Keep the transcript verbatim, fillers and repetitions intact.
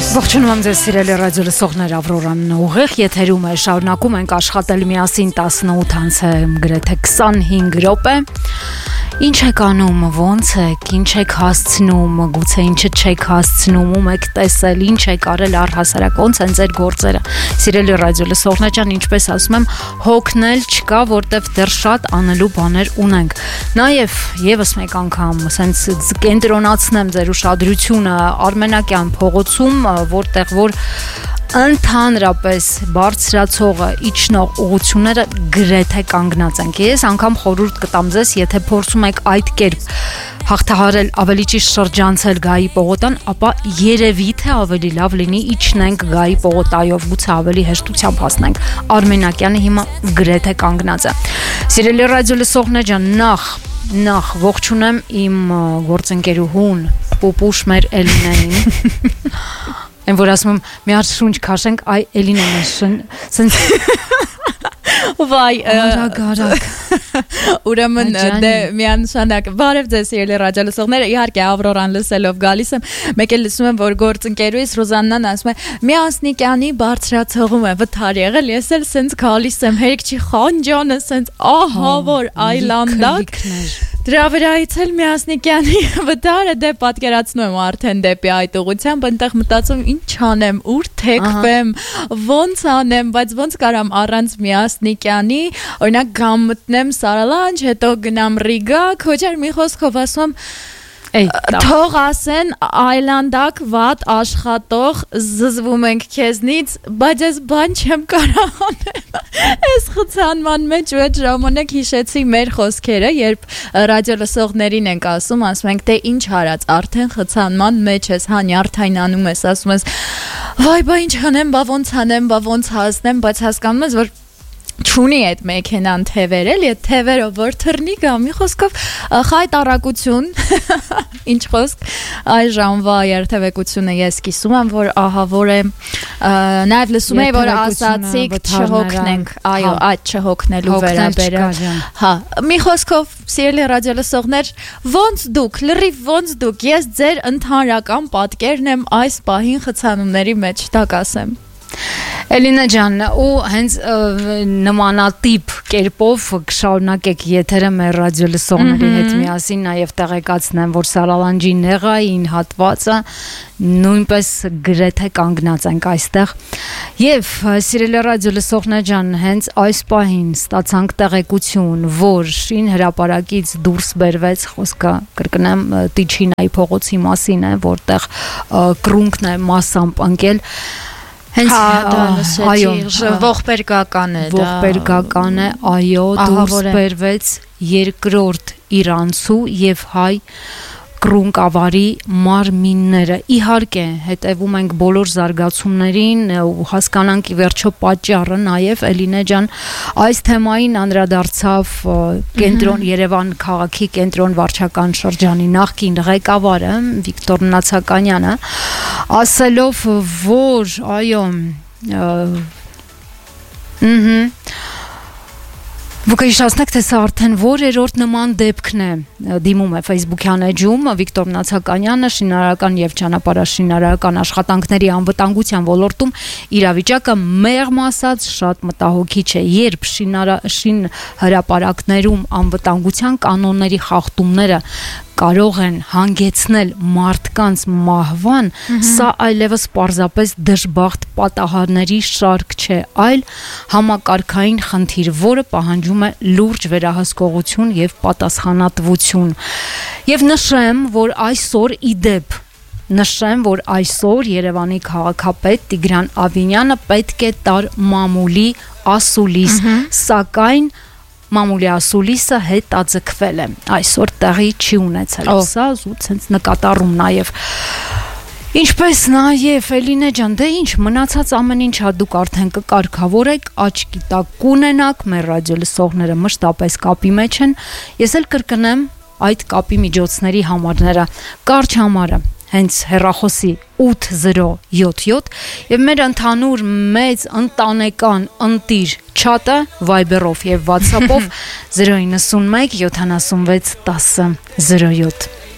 Ողջունում եմ ձեզ սիրելի ռադիո լսողներ, Ավրորան ուղիղ եթերում է, շարունակում ենք աշխատել միասին տասնութ անց է գրեթե քսանհինգ րոպե։ Ինչ եք անում, ոնց եք, ինչ եք հասցնում, գուցե ինչը չեք հասցնում, ում եք տեսել, ինչ եք արել առհասարակ, ոնց են ձեր գործերը։ Սիրելի ռադիո լսողներ ջան, ինչպես ասում եմ, հոգնել չկա, որտեվ դեռ շատ անելու բաներ ունենք։ Նաև եւս մեկ անգամ, ասենց կենտրոնացնեմ ձեր ուշադրությունը Արմենակյան փողոցում, որտեղ որ ընդհանրապես բարձրացողը իջնող ուղությունները գրեթե կանգնած են։ Ես անգամ խորհուրդ կտամ ձեզ, եթե փորձում եք այդ կերպ հաղթահարել, ավելի ճիշտ շրջանցել Գայի պողոտան, ապա երևի թե ավելի լավ լինի իջնենք Գայի պողոտայով, գուցե ավելի հեշտությամբ հասնենք։ Արմենակյանը հիմա գրեթե կանգնած է։ Սիրելի ռադիո լսողներ ջան, նախ նախ ողջունեմ իմ գործընկերուհուն, պուպուշ մեր Էլինային։ Են որ ասում եմ, մի հատ շունչ քաշենք, այ Էլինան է շուն, սենց Վայ, արագ-արագ։ Ուրեմն դե միանշանակ բարև ձեզ սիրելի ռադիո լսողներ, իհարկե Ավրորան լսելով գալիս եմ, մեկ էլ լսում եմ, որ գործընկերուհիս Ռոզաննան ասում է, Միասնիկյանի բարձրացողում է վթար եղել, ես էլ սենց գալիս եմ, հերիք չի խանջանը, սենց ահա որ այլանդակ։ Դրա վրայից էլ Միասնիկյանի վթարը դե պատկերացնում եմ արդեն դեպի այդ ուղությամբ, այնտեղ մտածում ինչ անեմ, ուր թեքվեմ, ոնց անեմ, բայց ոնց կարամ առանց Միասնիկյանի, օրինակ գամ մտնեմ Սարալանջ, հետո գնամ Ռիգա, քոչար մի խոսքով ասում Թող ասեն այլանդակ վատ աշխատող զզվում ենք քեզնից, բայց ես բան չեմ կարող անեմ։ Այս խցանման մեջ ու այդ ժամանակ հիշեցի մեր խոսքերը, երբ ռադիո լսողներին ենք ասում, ասում ենք թե ինչ հարած, արդեն խցանման մեջ ես, հա նյարդայնանում ես, ասում ես վայ բա ինչ անեմ, բա ոնց անեմ, բա ոնց հասնեմ, բայց հասկանում ես որ Չունի այդ մեքենան թևերել, այդ թևերով որ թռնի գա, մի խոսքով խայտարակություն, ինչ խոսք, այս ժամվա երթևեկությունը ես կիսում եմ, որ ահա որ է, նաև լսում եմ, որ ասացիք չհոգնենք, այո, այդ չհոգնելու վերաբերյալ, հա, մի խոսքով, սիրելի ռադիո լսողներ, ոնց դուք, լրիվ ոնց դուք, ես ձեր ընդհանրական պատկերն եմ այս պահին խցանումների մեջ, դա կասեմ։ Էլինա ջան, ու հենց նմանատիպ կերպով կշարունակեք եթերը մեր ռադիո լսողների հետ միասին, նաև տեղեկացնեմ, որ Սարալանջի նեղային հատվածը նույնպես գրեթե կանգնած ենք այստեղ։ Եվ սիրելի ռադիո լսողներ ջան, հենց այս պահին ստացանք տեղեկություն, որ շին հրապարակից դուրս բերվեց, խոսքը կրկնեմ Տիչինայի փողոցի մասին է, որտեղ կրունկն է մասամբ ընկել։ Հենց այո, ողբերգական է, դա ողբերգական է, այո, դուրս բերվեց երկրորդ իրանցու եւ հայ կրունկավարի մարմինները։ Իհարկե, հետևում ենք բոլոր զարգացումներին ու հասկանանք ի վերջո պատճառը, նաև Էլինե ջան, այս թեմային անդրադարձավ կենտրոն Երևան քաղաքի կենտրոն վարչական շրջանի նախկին ղեկավարը Վիկտոր Նացականյանը, ասելով, որ այո, ըհը Դուք հիշեցնեք, թե սա արդեն որերորդ նման դեպքն է, դիմում է Facebook-յան էջում Վիկտոր Նացականյանը, շինարարական եւ ճանապարհաշինարարական աշխատանքների անվտանգության ոլորտում իրավիճակը մեղմ ասած շատ մտահոգիչ է, երբ շին հրապարակներում անվտանգության կանոնների խախտումները կարող են հանգեցնել մարդկանց մահվան, սա այլևս պարզապես դժբախտ պատահարների շարք չէ, այլ համակարգային խնդիր, որը պահանջում է լուրջ վերահսկողություն եւ պատասխանատվություն։ Եվ նշեմ, որ այսօր ի դեպ Նշեմ, որ այսօր Երևանի քաղաքապետ Տիգրան Ավինյանը պետք է տար մամուլի ասուլիս, սակայն մամուլի ասուլիսը հետաձգվել է, այսօր տեղի չի ունեցել, սա զուտ նկատառում նաև։ Ինչպես նաև Էլինե ջան, դե ինչ, մնացած ամեն ինչ հա դուք արդեն կկարգավորեք, աչքի տակ կունենաք, մեր ռադիո լսողները մշտապես կապի մեջ են, ես էլ կրկնեմ այդ կապի միջոցների համարները, կարճ համարը, հենց հեռախոսի ութ զրո յոթ յոթ եւ մեր ընդհանուր մեծ ընտանեկան ընտիր չաթը Viber-ով եւ WhatsApp-ով զրո իննսուն մեկ յոթանասունվեց տասը զրո յոթ